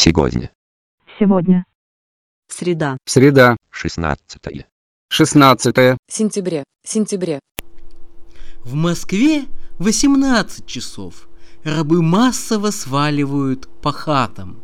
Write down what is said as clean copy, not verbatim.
Сегодня. Сегодня. Среда. Среда. 16 16 Сентябре. В Москве 18 часов. Рабы массово сваливают по хатам.